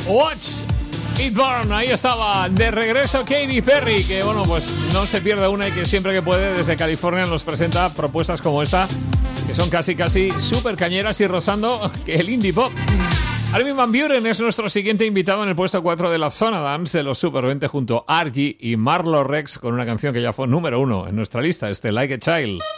Watch It Burn, ahí estaba, de regreso Katy Perry, que bueno, pues no se pierde una y que siempre que puede desde California nos presenta propuestas como esta, que son casi súper cañeras y rozando que el indie pop. Armin van Buuren es nuestro siguiente invitado en el puesto 4 de la Zona Dance de los Super 20 junto a Argy y Marlo Rex con una canción que ya fue número 1 en nuestra lista, Like a Child.